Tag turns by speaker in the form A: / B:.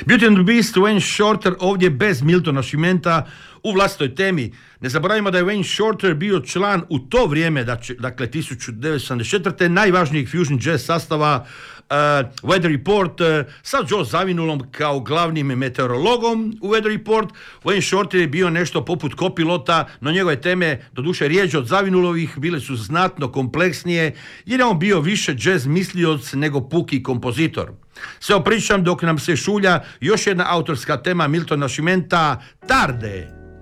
A: Beauty and the Beast, Wayne Shorter, ovdje bez Miltona Nascimenta u vlastitoj temi. Ne zaboravimo da je Wayne Shorter bio član u to vrijeme, dakle 1974. najvažnijeg fusion jazz sastava Weather Report sa Joe Zawinulom kao glavnim meteorologom u Weather Report. Wayne Shorter je bio nešto poput kopilota, no njegove teme, doduše rijeđe od Zavinulovih, bile su znatno kompleksnije jer je on bio više jazz mislioc nego puki kompozitor. Sve pričam dok nam se šulja još jedna autorska tema Miltona Nascimenta, Tarde.